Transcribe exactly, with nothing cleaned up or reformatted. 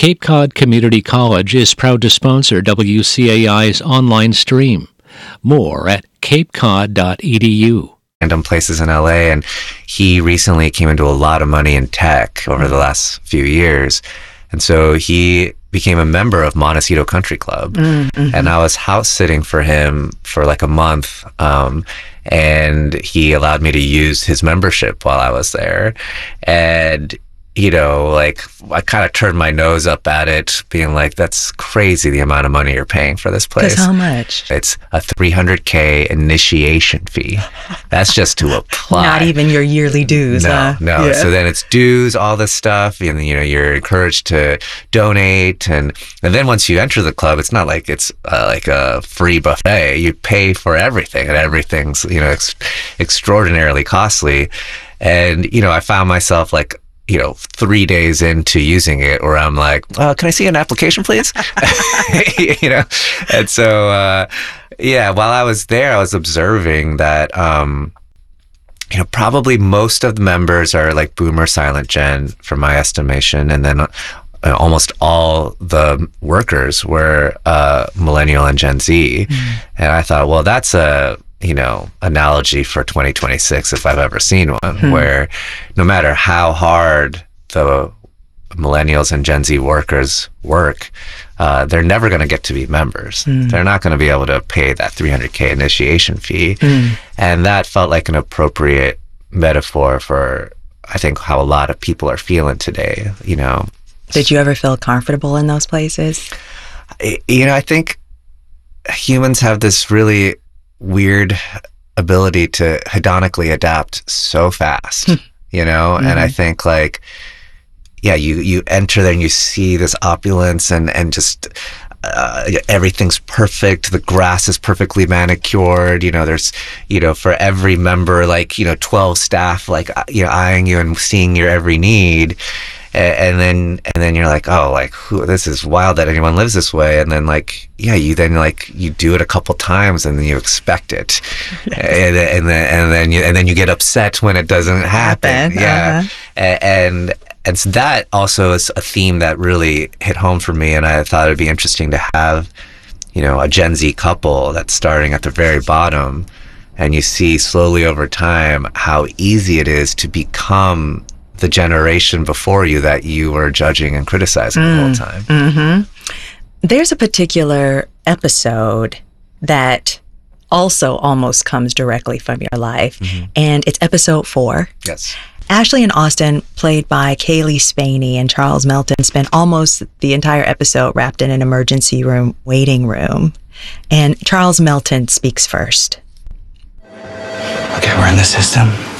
Cape Cod Community College is proud to sponsor W C A I's online stream. More at cape cod dot e d u. Random places in L A, and he recently came into a lot of money in tech over the last few years. And so he became a member of Montecito Country Club. Mm-hmm. And I was house sitting for him for like a month. Um, and he allowed me to use his membership while I was there. And you know, like I kind of turned my nose up at it, being like, that's crazy the amount of money you're paying for this place. Because how much? It's a three hundred K initiation fee. That's just to apply. Not even your yearly dues. No, huh? no. Yeah. So then it's dues, all this stuff, and you know, you're encouraged to donate, and and then once you enter the club, it's not like it's uh, like a free buffet. You pay for everything, and everything's you know ex- extraordinarily costly. And you know, I found myself like, you know, three days into using it, where I'm like, uh, can I see an application, please? you know? And so, uh, yeah, while I was there, I was observing that, um, you know, probably most of the members are like boomer silent gen, from my estimation. And then uh, almost all the workers were uh, millennial and Gen Z. Mm. And I thought, well, that's a, you know, analogy for twenty twenty-six if I've ever seen one, hmm. where no matter how hard the millennials and Gen Z workers work, uh, they're never going to get to be members. Mm. They're not going to be able to pay that three hundred K initiation fee. Mm. And that felt like an appropriate metaphor for, I think, how a lot of people are feeling today, you know. Did you ever feel comfortable in those places? I, you know, I think humans have this really weird ability to hedonically adapt so fast, you know? Mm-hmm. And I think like, yeah, you, you enter there and you see this opulence and, and just, uh, everything's perfect. The grass is perfectly manicured. You know, there's, you know, for every member, like, you know, twelve staff, like, you know, eyeing you and seeing your every need. And then, and then you're like, oh, like, who, this is wild that anyone lives this way. And then, like, yeah, you then like you do it a couple times, and then you expect it, yes. and, and then and then you and then you get upset when it doesn't happen. happen. Yeah, uh-huh. and and so that also is a theme that really hit home for me. And I thought it'd be interesting to have, you know, a Gen Z couple that's starting at the very bottom, and you see slowly over time how easy it is to become the generation before you that you were judging and criticizing mm. the whole time. Mm-hmm. There's a particular episode that also almost comes directly from your life, mm-hmm. and it's episode four. Yes. Ashley and Austin, played by Kaylee Spaney and Charles Melton, spent almost the entire episode wrapped in an emergency room waiting room. And Charles Melton speaks first. Okay, we're in the system.